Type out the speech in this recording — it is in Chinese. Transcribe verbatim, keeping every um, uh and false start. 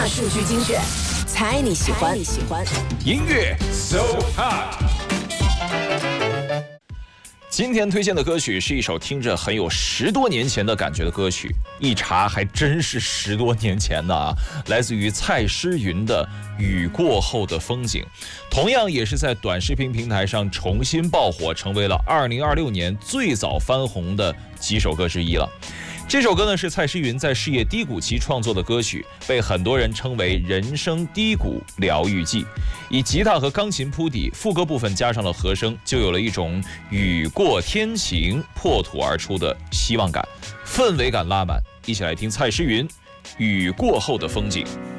大数据精选，猜你喜欢。你喜欢音乐 So Hot。今天推荐的歌曲是一首听着很有十多年前的感觉的歌曲，一查还真是十多年前的啊！来自于蔡诗芸的《雨过后的风景》，同样也是在短视频平台上重新爆火，成为了二零二六年最早翻红的几首歌之一了。这首歌呢是蔡诗芸在事业低谷期创作的歌曲，被很多人称为人生低谷疗愈剂。以吉他和钢琴铺底，副歌部分加上了和声，就有了一种雨过天晴破土而出的希望感，氛围感拉满。一起来听蔡诗芸《雨过后的风景》。